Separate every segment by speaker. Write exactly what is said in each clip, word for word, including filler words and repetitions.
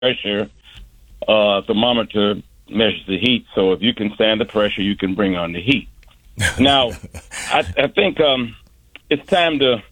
Speaker 1: pressure uh, thermometer measures the heat. So if you can stand the pressure, you can bring on the heat. Now, I, I think um, it's time to.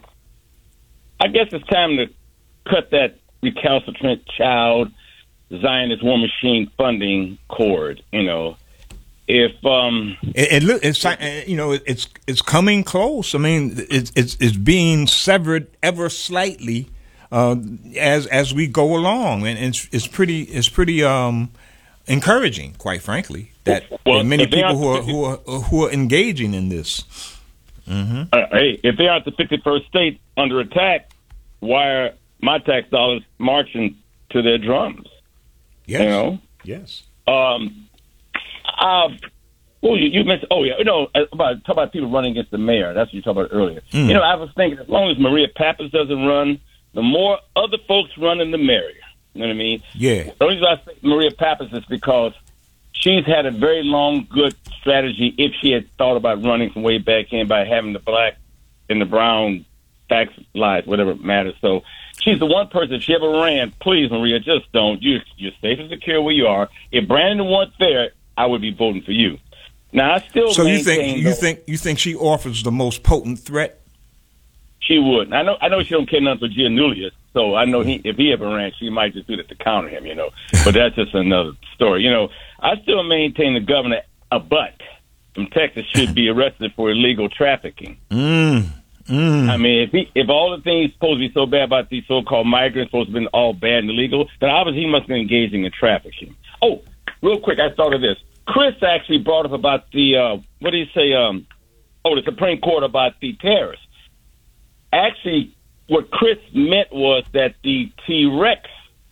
Speaker 1: I guess it's time to cut that recalcitrant child Zionist war machine funding cord. You know, if um,
Speaker 2: it, it look, it's you know, it's it's coming close. I mean, it's it's, it's being severed ever slightly uh, as as we go along, and it's it's pretty it's pretty um, encouraging, quite frankly, that
Speaker 1: well,
Speaker 2: there are many people
Speaker 1: are,
Speaker 2: who are who are who are engaging in this. Mm-hmm.
Speaker 1: Uh, hey, if they are the fifty-first state under attack, why are my tax dollars marching to their drums?
Speaker 2: Yes.
Speaker 1: You know?
Speaker 2: Yes.
Speaker 1: Um, uh, well, you, you mentioned, oh, yeah, you know, about, talk about people running against the mayor. That's what you talked about earlier. Mm. You know, I was thinking, as long as Maria Pappas doesn't run, the more other folks running, the merrier. You know what I mean?
Speaker 2: Yeah.
Speaker 1: The only reason I say Maria Pappas is because she's had a very long, good strategy if she had thought about running from way back in by having the black and the brown tax lies, whatever matters. So she's the one person, if she ever ran, please, Maria, just don't. You, you're safe and secure where you are. If Brandon weren't there, I would be voting for you. Now, I still
Speaker 2: So you think you
Speaker 1: though,
Speaker 2: think you think she offers the most potent threat?
Speaker 1: She would. I know I know she don't care nothing for Giannoulias, so I know he if he ever ran, she might just do that to counter him, you know. But that's just another story. You know, I still maintain the governor, a butt from Texas, should be arrested for illegal trafficking.
Speaker 2: Mm. Mm.
Speaker 1: I mean, if he, if all the things supposed to be so bad about these so-called migrants supposed to be all bad and illegal, then obviously he must be engaging in trafficking. Oh, real quick, I thought of this. Chris actually brought up about the, uh, what do you say, um, oh, the Supreme Court about the terrorists. Actually, what Chris meant was that the T-Rex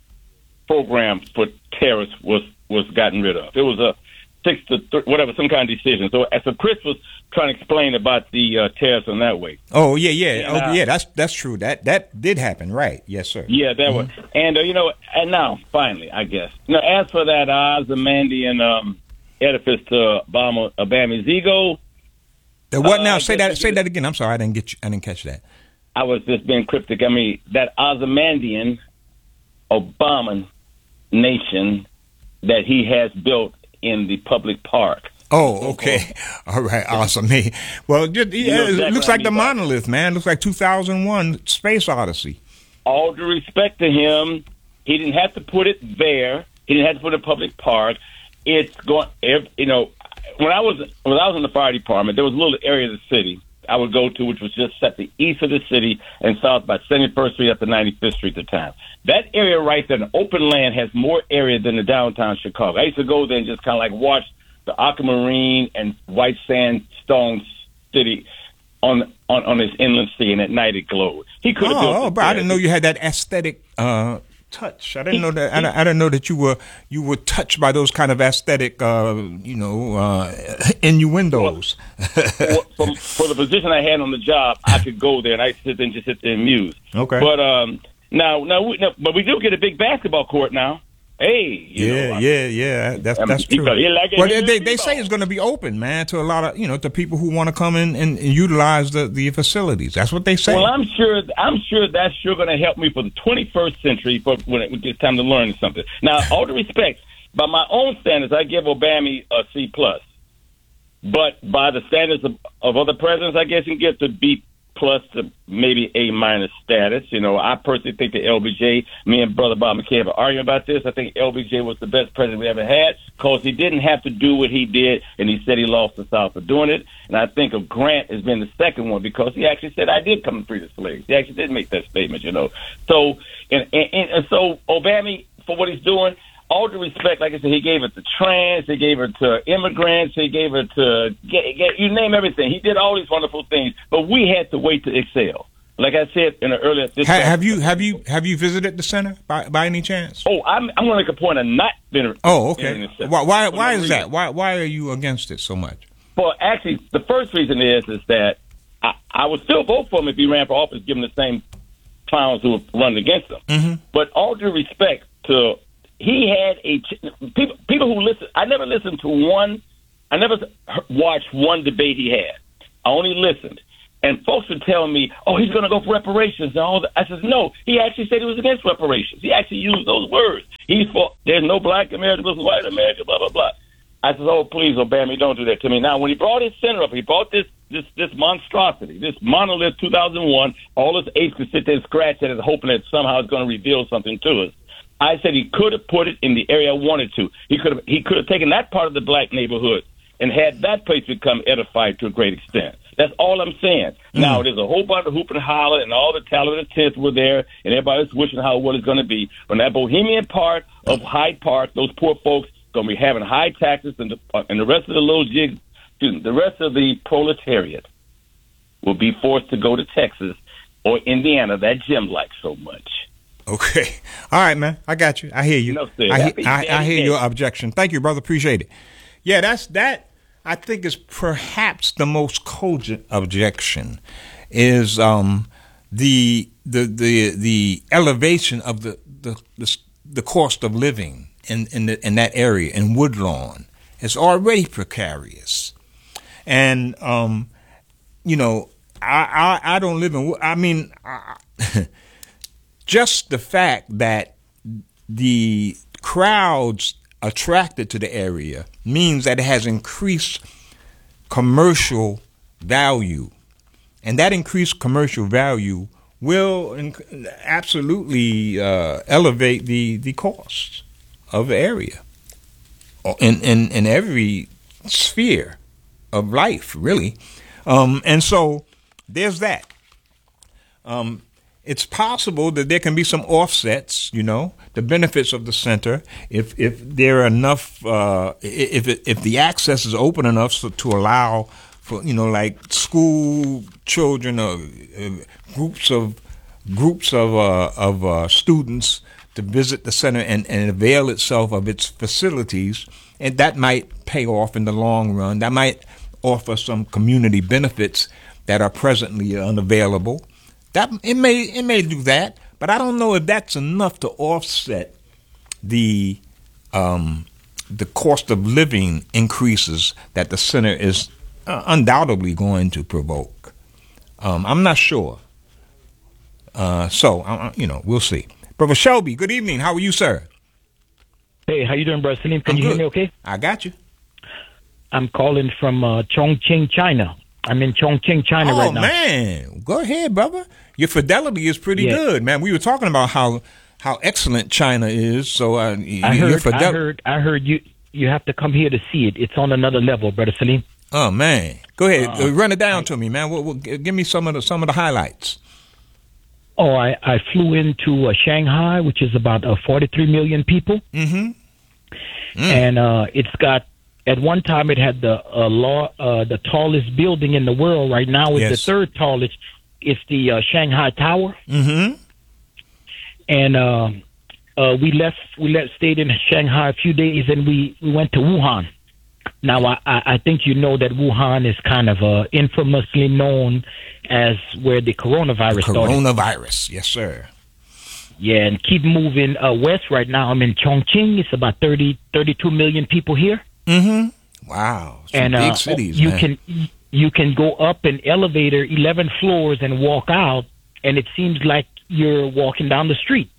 Speaker 1: program for terrorists was, was gotten rid of. It was a six to th- whatever, some kind of decision. So, so Chris was trying to explain about the uh, tariffs in that way.
Speaker 2: Oh yeah, yeah,
Speaker 1: and,
Speaker 2: oh
Speaker 1: uh,
Speaker 2: yeah. That's that's true. That that did happen, right? Yes, sir.
Speaker 1: Yeah, that mm-hmm. was. And uh, you know, and now finally, I guess. Now, as for that Ozymandian um, edifice to Obama, Obama's ego.
Speaker 2: The what now?
Speaker 1: Uh,
Speaker 2: say that. Say that again. I'm sorry, I didn't get you. I didn't catch that.
Speaker 1: I was just being cryptic. I mean, that Ozymandian Obama nation that he has built in the public park.
Speaker 2: Oh, okay. All right. Awesome. Hey, well, just, yeah, you know exactly it looks like I mean, the monolith, man. It looks like two thousand one Space Odyssey.
Speaker 1: All due respect to him, he didn't have to put it there. He didn't have to put it in a public park. It's going, you know, when I was when I was in the fire department, there was a little area of the city I would go to, which was just set the east of the city and south by seventy-first Street up to ninety-fifth Street at the time. That area right there, the open land, has more area than the downtown Chicago. I used to go there and just kind of like watch the aquamarine and white sandstone city on on, on this inland sea, and at night it glowed. He could have
Speaker 2: oh,
Speaker 1: built.
Speaker 2: Oh, but I didn't know you had that aesthetic uh, touch. I didn't know that. I, I didn't know that you were you were touched by those kind of aesthetic, uh, you know, uh, innuendos.
Speaker 1: Well, for, for the position I had on the job, I could go there and I sit there and just sit there and muse.
Speaker 2: Okay.
Speaker 1: But um, now, now, we, now, but we do get a big basketball court now. Hey, you
Speaker 2: yeah,
Speaker 1: know,
Speaker 2: yeah, yeah. That's that's true.
Speaker 1: Like
Speaker 2: well, they they, they say it's going to be open, man, to a lot of you know to people who want to come in and, and utilize the, the facilities. That's what they say.
Speaker 1: Well, I'm sure I'm sure that's sure going to help me for the twenty-first century for when it gets time to learn something. Now, all due respect, by my own standards, I give Obama a C plus, but by the standards of, of other presidents, I guess you can get to B plus to maybe A minus status. You know, I personally think that L B J, me and Brother Bob McKay have an argument about this. I think L B J was the best president we ever had because he didn't have to do what he did, and he said he lost the South for doing it. And I think of Grant has been the second one because he actually said, I did come to free the slaves. He actually did make that statement, you know. So, and, and, and so Obama, for what he's doing, all due respect, like I said, he gave it to trans, he gave it to immigrants, he gave it to, get, get, you name everything. He did all these wonderful things, but we had to wait to excel. Like I said in the earlier, this
Speaker 2: have, have you have you have you visited the center by by any chance?
Speaker 1: Oh, I'm I'm going to make a point of not being.
Speaker 2: Oh, okay. Why why why is that? Why why are you against it so much?
Speaker 1: Well, actually, the first reason is is that I, I would still vote for him if he ran for office, given the same clowns who were running against him.
Speaker 2: Mm-hmm.
Speaker 1: But all due respect to. He had a people people who listen. I never listened to one. I never watched one debate he had. I only listened. And folks would tell me, oh, he's going to go for reparations and all that. I said, no, he actually said he was against reparations. He actually used those words. He's for, there's no black America, there's white America, blah, blah, blah. I said, oh, please, Obama, don't do that to me. Now, when he brought his center up, he brought this this this monstrosity, this monolith two thousand one, all his apes could sit there and scratch at it, hoping that somehow it's going to reveal something to us. I said he could have put it in the area I wanted to. He could have he could have taken that part of the black neighborhood and had that place become edified to a great extent. That's all I'm saying. Mm. Now, there's a whole bunch of hoop and holler, and all the talented tents were there, and everybody's wishing how well it's going to be. But that bohemian part of Hyde Park, those poor folks going to be having high taxes, and the, uh, and the rest of the little jig, excuse me, the rest of the proletariat will be forced to go to Texas or Indiana that Jim likes so much.
Speaker 2: Okay. All right, man. I got you. I hear you.
Speaker 1: No,
Speaker 2: I, I, I hear your objection. Thank you, brother. Appreciate it. Yeah, that's that. I think is perhaps the most cogent objection is um, the the the the elevation of the the the, the cost of living in in, the, in that area in Woodlawn. It's already precarious, and um, you know I, I I don't live in. I mean, I, just the fact that the crowds attracted to the area means that it has increased commercial value, and that increased commercial value will inc- absolutely uh, elevate the the costs of the area in in in every sphere of life, really. Um, and so there's that. Um, It's possible that there can be some offsets, you know, the benefits of the center, if if there are enough, uh, if it, if the access is open enough so, to allow for, you know, like school children or uh, groups of groups of uh, of uh, students to visit the center and, and avail itself of its facilities, and that might pay off in the long run. That might offer some community benefits that are presently unavailable. That it may it may do that, but I don't know if that's enough to offset the um, the cost of living increases that the center is uh, undoubtedly going to provoke. Um, I'm not sure. Uh, so uh, you know, we'll see. Brother Shelby, good evening. How are you, sir?
Speaker 3: Hey, how you doing, Brother Salim? Can
Speaker 2: I'm
Speaker 3: you
Speaker 2: good.
Speaker 3: hear me? Okay.
Speaker 2: I got you.
Speaker 3: I'm calling from uh, Chongqing, China. I'm in Chongqing, China
Speaker 2: oh,
Speaker 3: right now.
Speaker 2: Oh, man. Go ahead, brother. Your fidelity is pretty
Speaker 3: yeah.
Speaker 2: good, man. We were talking about how how excellent China is. So uh,
Speaker 3: I, heard,
Speaker 2: your fidel-
Speaker 3: I heard I heard you you have to come here to see it. It's on another level, Brother Salim.
Speaker 2: Oh, man. Go ahead.
Speaker 3: Uh,
Speaker 2: Run it down
Speaker 3: I,
Speaker 2: to me, man. We'll, we'll, give me some of the some of the highlights.
Speaker 3: Oh, I, I flew into uh, Shanghai, which is about uh, forty-three million people.
Speaker 2: Mm-hmm. Mm.
Speaker 3: And uh, it's got, at one time, it had the uh, law, uh, the tallest building in the world. Right now, it's
Speaker 2: yes.
Speaker 3: the third tallest. It's the uh, Shanghai Tower.
Speaker 2: Mm-hmm.
Speaker 3: And uh, uh, we left, we left, stayed in Shanghai a few days, and we, we went to Wuhan. Now, I, I think you know that Wuhan is kind of uh, infamously known as where the coronavirus
Speaker 2: the
Speaker 3: started.
Speaker 2: Coronavirus, yes, sir.
Speaker 3: Yeah, and keep moving uh, west right now. I'm in Chongqing. It's about thirty, thirty-two million people here.
Speaker 2: Mm-hmm. Wow. Some
Speaker 3: and
Speaker 2: big
Speaker 3: uh,
Speaker 2: cities,
Speaker 3: you
Speaker 2: man.
Speaker 3: can you can go up an elevator eleven floors and walk out, and it seems like you're walking down the street.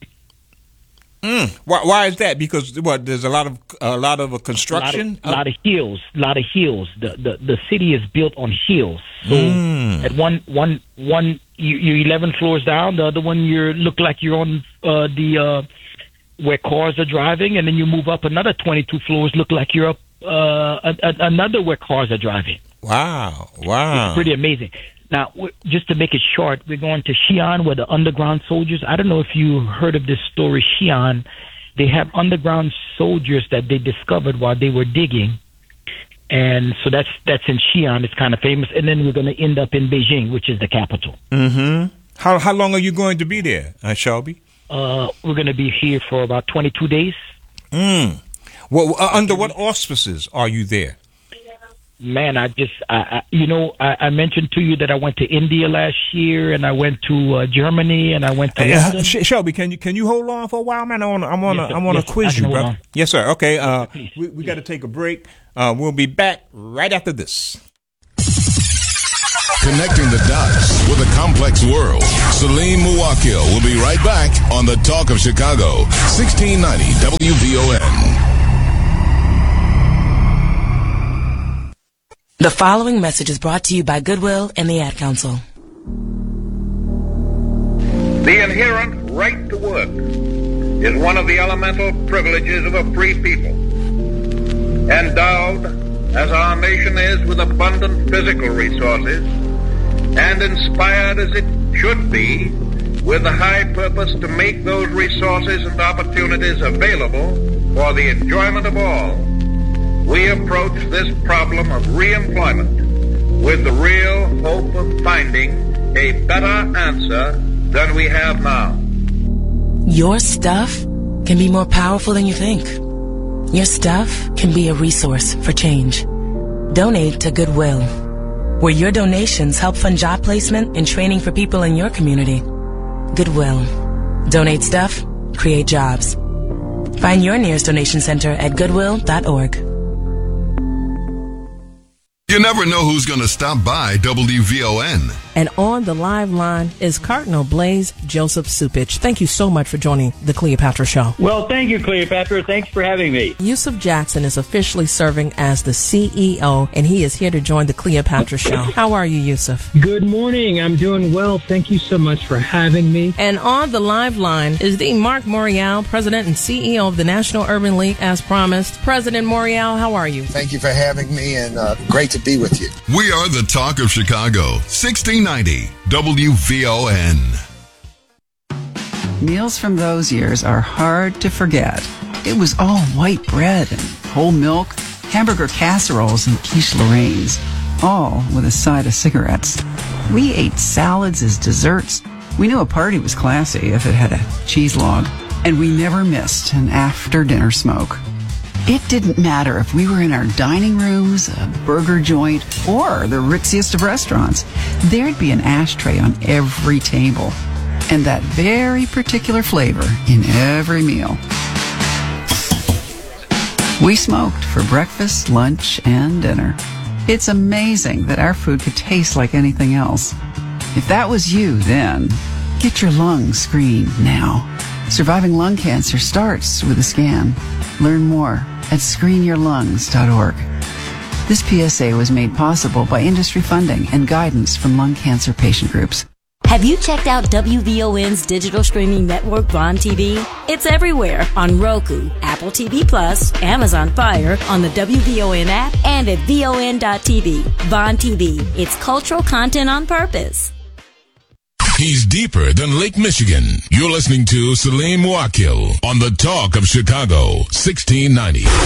Speaker 2: Mm. Why, why is that? Because what? There's a lot of a lot of uh, construction.
Speaker 3: A lot of, lot of hills. A lot of hills. The, the the city is built on hills. So
Speaker 2: mm.
Speaker 3: at one one one, you, you're eleven floors down. The other one, you look like you're on uh, the uh, where cars are driving, and then you move up another twenty-two floors. Look like you're up uh, a, a, another where cars are driving.
Speaker 2: Wow! Wow!
Speaker 3: It's pretty amazing. Now, just to make it short, we're going to Xi'an, where the underground soldiers. I don't know if you heard of this story, Xi'an. They have underground soldiers that they discovered while they were digging, and so that's that's in Xi'an. It's kind of famous. And then we're going to end up in Beijing, which is the capital.
Speaker 2: Mm-hmm. How how long are you going to be there, uh, Shelby?
Speaker 3: Uh, we're going to be here for about twenty-two days.
Speaker 2: Mm. Well, uh, under what auspices are you there?
Speaker 3: Man, I just, I, I, you know, I, I mentioned to you that I went to India last year, and I went to uh, Germany, and I went to
Speaker 2: uh,
Speaker 3: London.
Speaker 2: Sh- Shelby, can you can you hold on for a while, man? I want I want
Speaker 3: yes,
Speaker 2: I want to
Speaker 3: yes,
Speaker 2: quiz you, brother.
Speaker 3: On.
Speaker 2: Yes, sir. Okay. Uh,
Speaker 3: yes,
Speaker 2: we we got to take a break. Uh, we'll be back right after this.
Speaker 4: Connecting the dots with a complex world. Salim Muwakil will be right back on the Talk of Chicago, sixteen ninety W V O N.
Speaker 5: The following message is brought to you by Goodwill and the Ad Council.
Speaker 6: The inherent right to work is one of the elemental privileges of a free people. Endowed, as our nation is, with abundant physical resources, and inspired as it should be with the high purpose to make those resources and opportunities available for the enjoyment of all, we approach this problem of reemployment with the real hope of finding a better answer than we have now.
Speaker 5: Your stuff can be more powerful than you think. Your stuff can be a resource for change. Donate to Goodwill, where your donations help fund job placement and training for people in your community. Goodwill. Donate stuff, create jobs. Find your nearest donation center at goodwill dot org.
Speaker 4: You never know who's going to stop by W V O N.
Speaker 7: And on the live line is Cardinal Blaze Joseph Supich. Thank you so much for joining the Cleopatra Show.
Speaker 8: Well, thank you, Cleopatra. Thanks for having me.
Speaker 7: Yusuf Jackson is officially serving as the C E O, and he is here to join the Cleopatra Show. How are you, Yusuf?
Speaker 9: Good morning. I'm doing well. Thank you so much for having me.
Speaker 7: And on the live line is the Mark Morial, President and C E O of the National Urban League, as promised. President Morial, how are you?
Speaker 10: Thank you for having me, and uh, great to be with you.
Speaker 4: We are the Talk of Chicago, sixteen ninety W V O N.
Speaker 11: Meals from those years are hard to forget. It was all white bread and whole milk, hamburger casseroles and quiche Lorraines, all with a side of cigarettes. We ate salads as desserts. We knew a party was classy if it had a cheese log, and we never missed an after-dinner smoke. It didn't matter if we were in our dining rooms, a burger joint, or the ritziest of restaurants. There'd be an ashtray on every table, and that very particular flavor in every meal. We smoked for breakfast, lunch, and dinner. It's amazing that our food could taste like anything else. If that was you then, get your lungs screened now. Surviving lung cancer starts with a scan. Learn more at screen your lungs dot org. This P S A was made possible by industry funding and guidance from lung cancer patient groups.
Speaker 12: Have you checked out W V O N's digital streaming network, Vaughn T V? It's everywhere on Roku, Apple T V Plus, Amazon Fire, on the W V O N app, and at V O N dot T V. Vaughn T V. It's cultural content on purpose.
Speaker 4: He's deeper than Lake Michigan. You're listening to Salim Muwakil on the Talk of Chicago, sixteen ninety